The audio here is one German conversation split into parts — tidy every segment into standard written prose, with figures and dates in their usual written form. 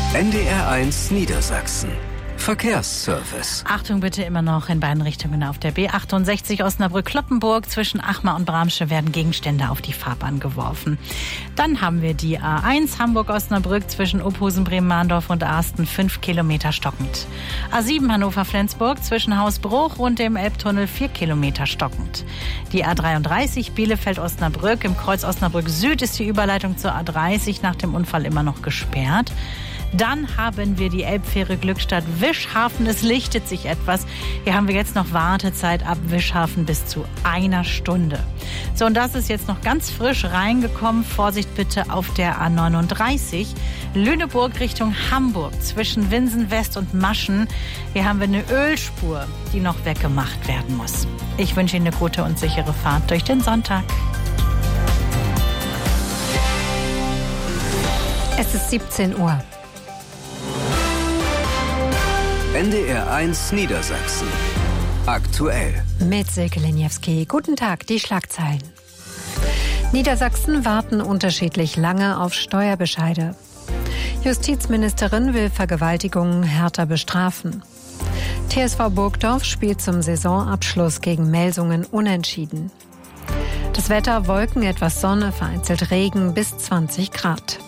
NDR1 Niedersachsen. Verkehrsservice. Achtung bitte immer noch in beiden Richtungen auf der B68 Osnabrück-Kloppenburg. Zwischen Achmar und Bramsche werden Gegenstände auf die Fahrbahn geworfen. Dann haben wir die A1 Hamburg-Osnabrück zwischen Ophusen, Bremen-Mahndorf und Arsten 5 Kilometer stockend. A7 Hannover-Flensburg zwischen Hausbruch und dem Elbtunnel 4 Kilometer stockend. Die A33 Bielefeld-Osnabrück. Im Kreuz Osnabrück Süd ist die Überleitung zur A30 nach dem Unfall immer noch gesperrt. Dann haben wir die Elbfähre Glückstadt-Wischhafen. Es lichtet sich etwas. Hier haben wir jetzt noch Wartezeit ab Wischhafen bis zu 1 Stunde. So, und das ist jetzt noch ganz frisch reingekommen. Vorsicht bitte auf der A39. Lüneburg Richtung Hamburg zwischen Winsen West und Maschen. Hier haben wir eine Ölspur, die noch weggemacht werden muss. Ich wünsche Ihnen eine gute und sichere Fahrt durch den Sonntag. Es ist 17 Uhr. NDR1 Niedersachsen. Aktuell. Mit Silke Leniewski. Guten Tag, die Schlagzeilen. Niedersachsen warten unterschiedlich lange auf Steuerbescheide. Justizministerin will Vergewaltigungen härter bestrafen. TSV Burgdorf spielt zum Saisonabschluss gegen Melsungen unentschieden. Das Wetter: Wolken, etwas Sonne, vereinzelt Regen, bis 20 Grad.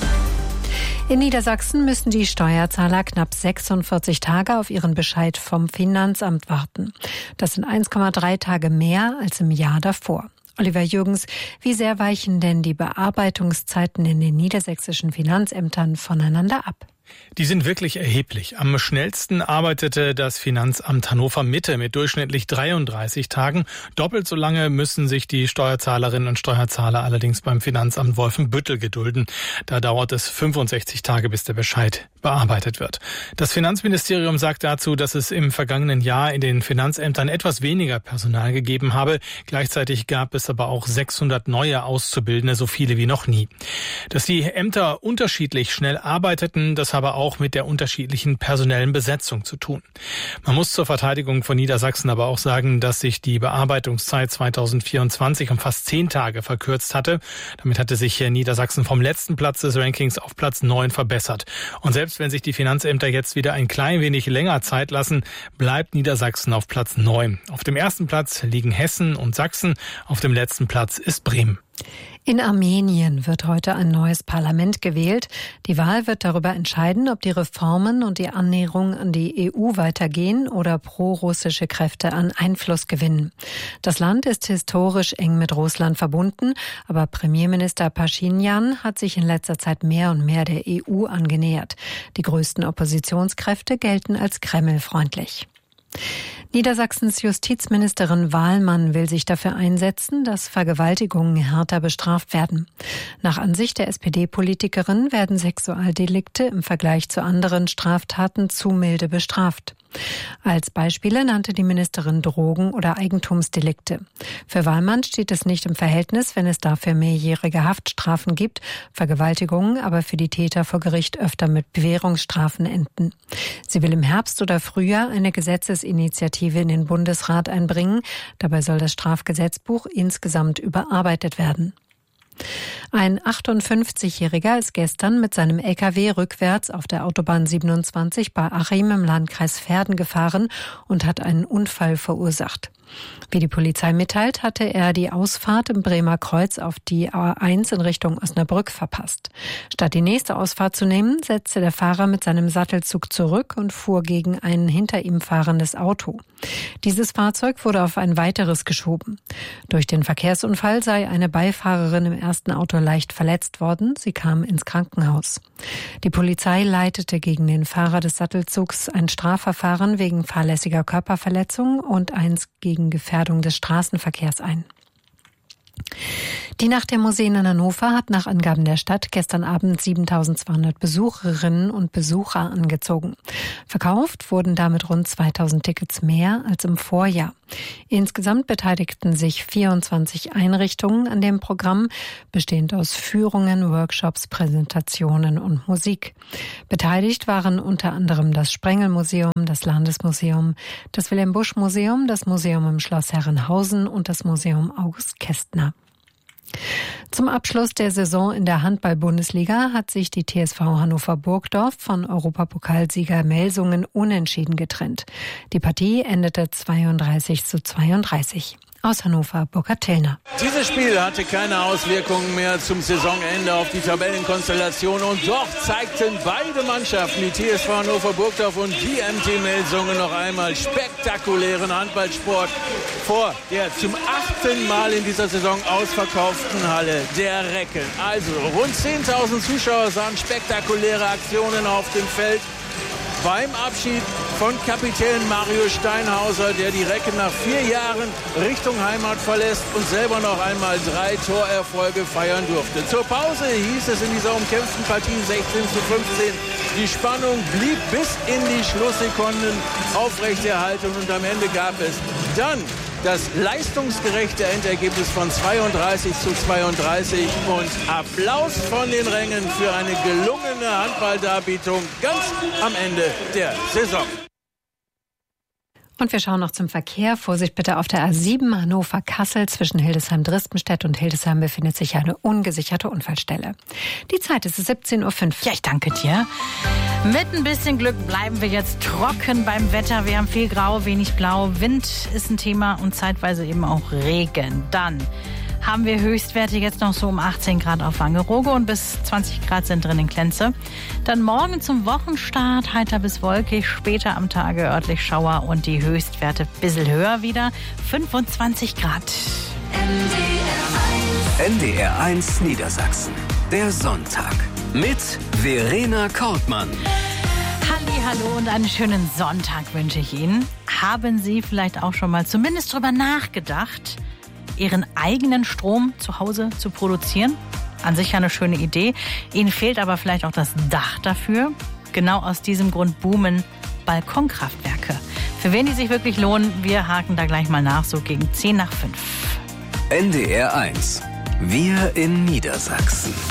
In Niedersachsen müssen die Steuerzahler knapp 46 Tage auf ihren Bescheid vom Finanzamt warten. Das sind 1,3 Tage mehr als im Jahr davor. Oliver Jürgens, wie sehr weichen denn die Bearbeitungszeiten in den niedersächsischen Finanzämtern voneinander ab? Die sind wirklich erheblich. Am schnellsten arbeitete das Finanzamt Hannover Mitte mit durchschnittlich 33 Tagen. Doppelt so lange müssen sich die Steuerzahlerinnen und Steuerzahler allerdings beim Finanzamt Wolfenbüttel gedulden. Da dauert es 65 Tage, bis der Bescheid bearbeitet wird. Das Finanzministerium sagt dazu, dass es im vergangenen Jahr in den Finanzämtern etwas weniger Personal gegeben habe. Gleichzeitig gab es aber auch 600 neue Auszubildende, so viele wie noch nie. Dass die Ämter unterschiedlich schnell arbeiteten, das habe auch mit der unterschiedlichen personellen Besetzung zu tun. Man muss zur Verteidigung von Niedersachsen aber auch sagen, dass sich die Bearbeitungszeit 2024 um fast 10 Tage verkürzt hatte. Damit hatte sich Niedersachsen vom letzten Platz des Rankings auf Platz 9 verbessert. Und selbst wenn sich die Finanzämter jetzt wieder ein klein wenig länger Zeit lassen, bleibt Niedersachsen auf Platz 9. Auf dem ersten Platz liegen Hessen und Sachsen, auf dem letzten Platz ist Bremen. In Armenien wird heute ein neues Parlament gewählt. Die Wahl wird darüber entscheiden, ob die Reformen und die Annäherung an die EU weitergehen oder pro-russische Kräfte an Einfluss gewinnen. Das Land ist historisch eng mit Russland verbunden, aber Premierminister Paschinjan hat sich in letzter Zeit mehr und mehr der EU angenähert. Die größten Oppositionskräfte gelten als Kreml-freundlich. Niedersachsens Justizministerin Wahlmann will sich dafür einsetzen, dass Vergewaltigungen härter bestraft werden. Nach Ansicht der SPD-Politikerin werden Sexualdelikte im Vergleich zu anderen Straftaten zu milde bestraft. Als Beispiele nannte die Ministerin Drogen- oder Eigentumsdelikte. Für Wahlmann steht es nicht im Verhältnis, wenn es dafür mehrjährige Haftstrafen gibt, Vergewaltigungen aber für die Täter vor Gericht öfter mit Bewährungsstrafen enden. Sie will im Herbst oder Frühjahr eine Gesetzesinitiative in den Bundesrat einbringen. Dabei soll das Strafgesetzbuch insgesamt überarbeitet werden. Ein 58-Jähriger ist gestern mit seinem LKW rückwärts auf der Autobahn 27 bei Achim im Landkreis Verden gefahren und hat einen Unfall verursacht. Wie die Polizei mitteilt, hatte er die Ausfahrt im Bremer Kreuz auf die A1 in Richtung Osnabrück verpasst. Statt die nächste Ausfahrt zu nehmen, setzte der Fahrer mit seinem Sattelzug zurück und fuhr gegen ein hinter ihm fahrendes Auto. Dieses Fahrzeug wurde auf ein weiteres geschoben. Durch den Verkehrsunfall sei eine Beifahrerin im ersten Auto leicht verletzt worden. Sie kam ins Krankenhaus. Die Polizei leitete gegen den Fahrer des Sattelzugs ein Strafverfahren wegen fahrlässiger Körperverletzung und eins gegen Gefährdung des Straßenverkehrs ein. Die Nacht der Museen in Hannover hat nach Angaben der Stadt gestern Abend 7.200 Besucherinnen und Besucher angezogen. Verkauft wurden damit rund 2.000 Tickets mehr als im Vorjahr. Insgesamt beteiligten sich 24 Einrichtungen an dem Programm, bestehend aus Führungen, Workshops, Präsentationen und Musik. Beteiligt waren unter anderem das Sprengelmuseum, das Landesmuseum, das Wilhelm-Busch-Museum, das Museum im Schloss Herrenhausen und das Museum August Kästner. Zum Abschluss der Saison in der Handball-Bundesliga hat sich die TSV Hannover-Burgdorf von Europapokalsieger Melsungen unentschieden getrennt. Die Partie endete 32:32. Aus Hannover, Burkhard Tellner. Dieses Spiel hatte keine Auswirkungen mehr zum Saisonende auf die Tabellenkonstellation und doch zeigten beide Mannschaften, die TSV Hannover-Burgdorf und die MT Melsungen, noch einmal spektakulären Handballsport vor der zum 8. Mal in dieser Saison ausverkauften Halle der Recken. Also rund 10.000 Zuschauer sahen spektakuläre Aktionen auf dem Feld. Beim Abschied von Kapitän Mario Steinhauser, der die Recken nach 4 Jahren Richtung Heimat verlässt und selber noch einmal 3 Torerfolge feiern durfte. Zur Pause hieß es in dieser umkämpften Partie 16:15. Die Spannung blieb bis in die Schlusssekunden aufrechterhalten und am Ende gab es dann das leistungsgerechte Endergebnis von 32:32 und Applaus von den Rängen für eine gelungene Handballdarbietung ganz am Ende der Saison. Und wir schauen noch zum Verkehr. Vorsicht bitte auf der A7 Hannover-Kassel. Zwischen Hildesheim-Dristenstedt und Hildesheim befindet sich eine ungesicherte Unfallstelle. Die Zeit ist 17:05 Uhr. Ja, ich danke dir. Mit ein bisschen Glück bleiben wir jetzt trocken beim Wetter. Wir haben viel Grau, wenig Blau. Wind ist ein Thema und zeitweise eben auch Regen. Dann haben wir Höchstwerte jetzt noch so um 18 Grad auf Wangerooge und bis 20 Grad sind drin in Klenze. Dann morgen zum Wochenstart heiter bis wolkig, später am Tage örtlich Schauer und die Höchstwerte ein bisschen höher wieder, 25 Grad. NDR1 Niedersachsen, der Sonntag mit Verena Kortmann. Hallo und einen schönen Sonntag wünsche ich Ihnen. Haben Sie vielleicht auch schon mal zumindest drüber nachgedacht, Ihren eigenen Strom zu Hause zu produzieren? An sich eine schöne Idee. Ihnen fehlt aber vielleicht auch das Dach dafür. Genau aus diesem Grund boomen Balkonkraftwerke. Für wen die sich wirklich lohnen, wir haken da gleich mal nach, so gegen 10 nach 5. NDR1, wir in Niedersachsen.